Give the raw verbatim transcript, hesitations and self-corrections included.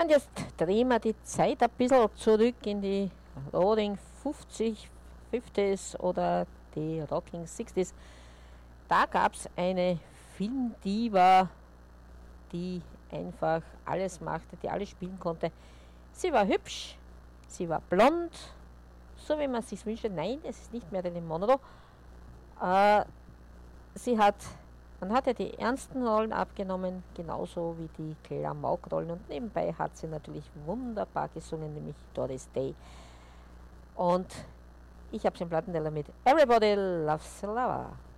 Und jetzt drehen wir die Zeit ein bisschen zurück in die Roaring fünfzig, fünfziger oder die Rocking sechziger. Da gab es eine Filmdiva, die einfach alles machte, die alles spielen konnte. Sie war hübsch, sie war blond, so wie man es sich wünschte. Nein, es ist nicht Marilyn Monroe. Äh, sie hat, man hat ja die ernsten Rollen abgenommen, genauso wie die Klamauk-Rollen. Und nebenbei hat sie natürlich wunderbar gesungen, nämlich Doris Day. Und ich habe sie im Plattenteller mit Everybody Loves a Lover.